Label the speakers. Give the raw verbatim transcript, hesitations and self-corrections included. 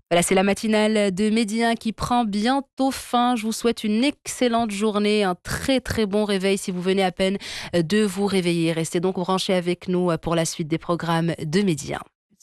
Speaker 1: Voilà, c'est la matinale de Midi un qui prend bientôt fin. Je vous souhaite une excellente journée, un très très bon réveil si vous venez à peine de vous réveiller. Restez donc branchés avec nous pour la suite des programmes de Midi un.